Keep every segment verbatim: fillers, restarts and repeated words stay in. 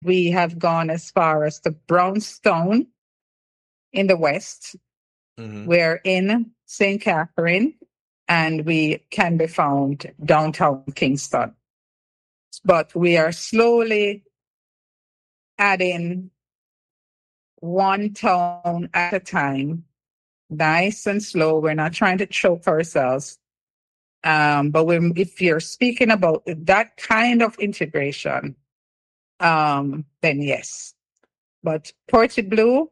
we have gone as far as the Brownstone in the west. Mm-hmm. We're in Saint Catherine, and we can be found downtown Kingston. But we are slowly adding one town at a time, nice and slow. We're not trying to choke ourselves. Um, but when, if you're speaking about that kind of integration, um, then yes. But Portiblu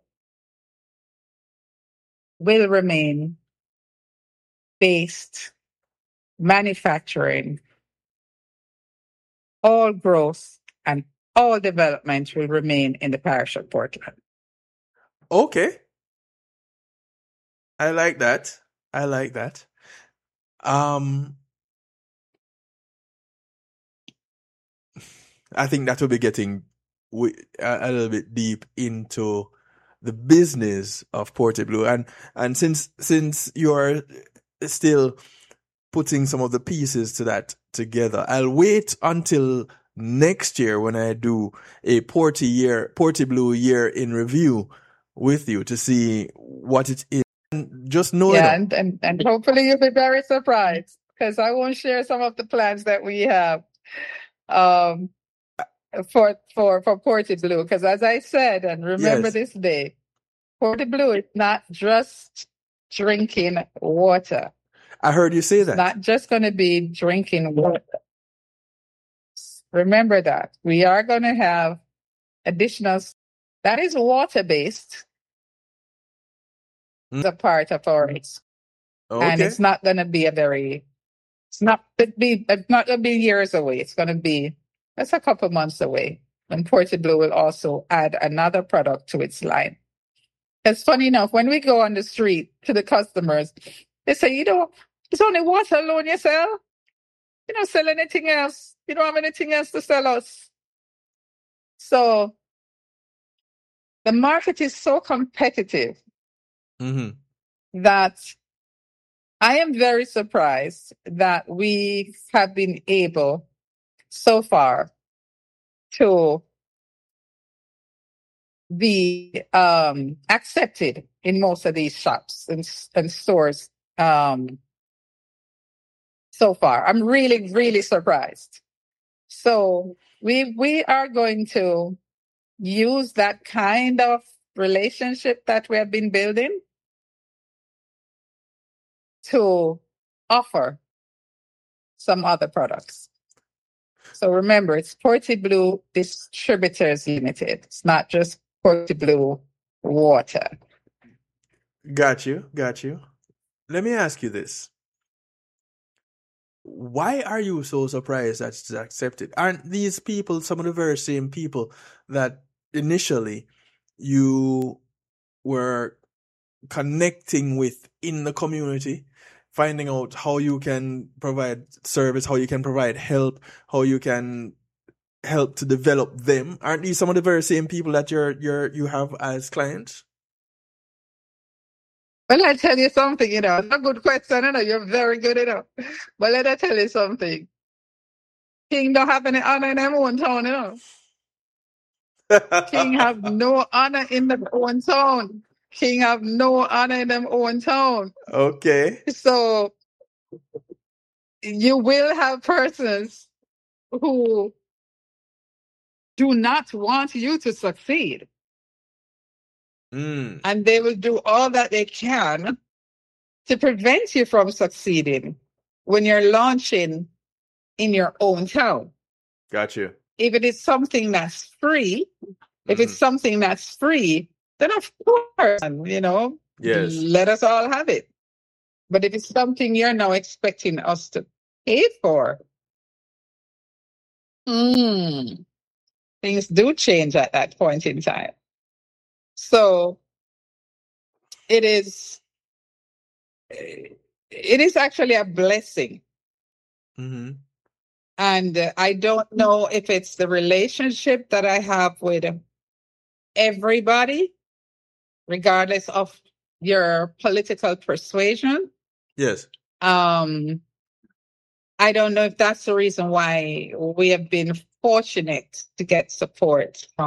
will remain based, manufacturing, all growth and all development will remain in the parish of Portland. Okay. I like that. I like that. Um, I think that will be getting a, a little bit deep into the business of Portiblu, and and since since you're still putting some of the pieces to that together, I'll wait until next year when I do a Porty year Portiblu year in review with you to see what it is. And just know yeah, it. And, and, and hopefully you'll be very surprised because I won't share some of the plans that we have um, for for for Portiblu. Because as I said, and remember Yes. this day, Portiblu is not just drinking water. I heard you say It's that. not just going to be drinking water. Remember that. We are going to have additional, that is water-based, Mm. a part of our, Okay. and it's not going to be a very, it's not, it be, it's not going to be years away. It's going to be, that's a couple months away. And Portiblu will also add another product to its line. It's funny enough, when we go on the street to the customers, they say, you know, it's only water alone you sell. You don't sell anything else. You don't have anything else to sell us. So the market is so competitive Mm-hmm. that I am very surprised that we have been able so far to be um, accepted in most of these shops and, and stores um, so far. I'm really, really surprised. So we we are going to use that kind of relationship that we have been building to offer some other products. So remember, it's Portiblu Distributors Limited. It's not just Portiblu Water. Got you. Got you. Let me ask you this. Why are you so surprised that it's accepted? Aren't these people some of the very same people that initially you were connecting with in the community, finding out how you can provide service, how you can provide help, how you can help to develop them? Aren't these some of the very same people that you're you're you have as clients? Well, I tell you something, you know, it's a good question, you know, you're very good, you know. But let me tell you something. King don't have any honor in them own town, you know. King have no honor in them own town. King have no honor in them own town. Okay. So you will have persons who do not want you to succeed. Mm. And they will do all that they can to prevent you from succeeding when you're launching in your own town. Got you. If it is something that's free, mm-hmm. if it's something that's free, then of course, you know, yes, let us all have it. But if it's something you're now expecting us to pay for, mm, things do change at that point in time. So it is, it is actually a blessing. Mm-hmm. And uh, I don't know if it's the relationship that I have with everybody, regardless of your political persuasion. Yes. Um, I don't know if that's the reason why we have been fortunate to get support from